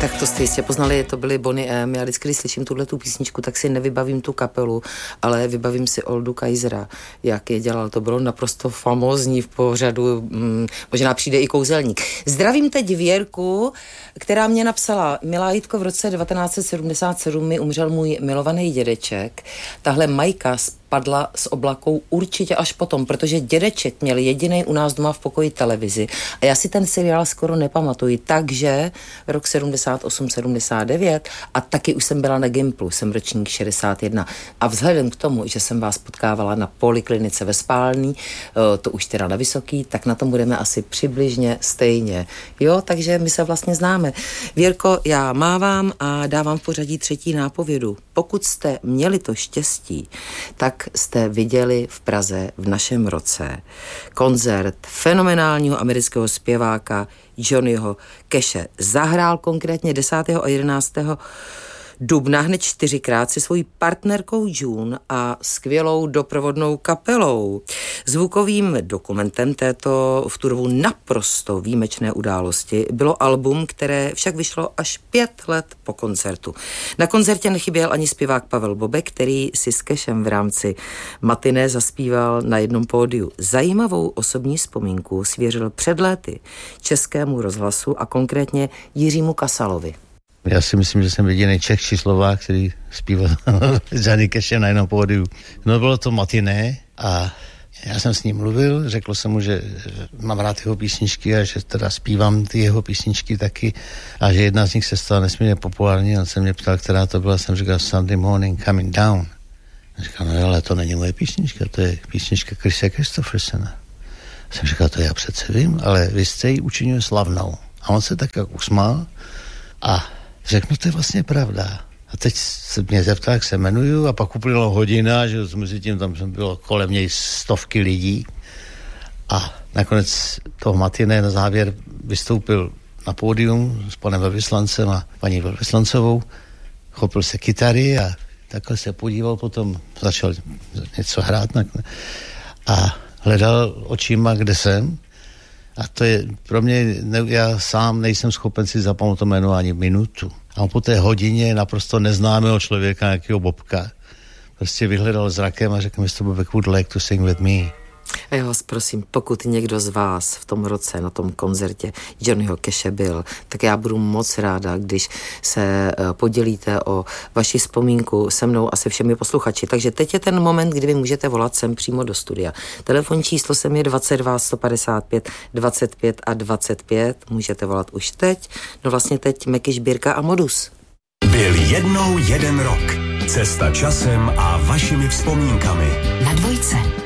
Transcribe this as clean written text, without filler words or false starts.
Tak to jste jistě poznali, to byly Bonnie M. Já vždycky, když slyším tuhletu písničku, tak si nevybavím tu kapelu, ale vybavím si Oldu Kaisera, jak je dělal. To bylo naprosto famózní v pořadu, možná přijde i kouzelník. Zdravím teď Věrku, která mě napsala: milá Jitko, v roce 1977 mi umřel můj milovaný dědeček. Tahle Majka padla z oblakou určitě až potom, protože dědeček měl jedinej u nás doma v pokoji televizi a já si ten seriál skoro nepamatuji, takže rok 78, 79 a taky už jsem byla na Gimplu, jsem ročník 61 a vzhledem k tomu, že jsem vás potkávala na poliklinice ve Spálný, to už teda na Vysoký, tak na tom budeme asi přibližně stejně. Jo, takže my se vlastně známe. Věrko, já mávám a dávám v pořadí třetí nápovědu. Pokud jste měli to štěstí, tak jste viděli v Praze v našem roce koncert fenomenálního amerického zpěváka Johnnyho Cashe. Zahrál konkrétně 10. a 11. dubna hned 4krát se svojí partnerkou June a skvělou doprovodnou kapelou. Zvukovým dokumentem této v Turvu naprosto výjimečné události bylo album, které však vyšlo až 5 let po koncertu. Na koncertě nechyběl ani zpěvák Pavel Bobek, který si s Cashem v rámci matiné zaspíval na jednom pódiu. Zajímavou osobní vzpomínku svěřil před léty Českému rozhlasu a konkrétně Jiřímu Kasalovi. Já si myslím, že jsem jediný Čech či Slovák, který zpíval s Johnny Cashem na jednom pódiu. No bylo to matiné a já jsem s ním mluvil, řekl jsem mu, že mám rád jeho písničky a že teda zpívám ty jeho písničky taky a že jedna z nich se stala nesmírně populární. On se mě ptal, která to byla, jsem říkal Sunday Morning Coming Down. A říkal, no ale to není moje písnička, to je písnička Krise Kristoffersona. Jsem říkal, to já přece vím, ale vy jste ji učinil slavnou. A on se tak jak usmál a řekl, no to je vlastně pravda. A teď se mě zeptal, jak se jmenuju a pak uplynulo hodina, že mezi tím tam bylo kolem něj 100 lidí a nakonec toho matiné na závěr vystoupil na pódium s panem velvyslancem a paní velvyslancovou, chopil se kytary a takhle se podíval, potom začal něco hrát a hledal očima, kde jsem. A to je pro mě, já sám nejsem schopen si zapamatovat jméno ani minutu. A on po té hodině naprosto neznámého člověka, nějakého Bobka, prostě vyhledal zrakem a řekl, Mr. Bobek would like to sing with me. A já vás prosím, pokud někdo z vás v tom roce na tom koncertě Johnnyho Cashe byl, tak já budu moc ráda, když se podělíte o vaši vzpomínku se mnou a se všemi posluchači. Takže teď je ten moment, kdy vy můžete volat sem přímo do studia. Telefonní číslo sem je 22 155 25 a 25. Můžete volat už teď. No vlastně teď Meky Žbírka a Modus. Byl jednou jeden rok. Cesta časem a vašimi vzpomínkami. Na Dvojce.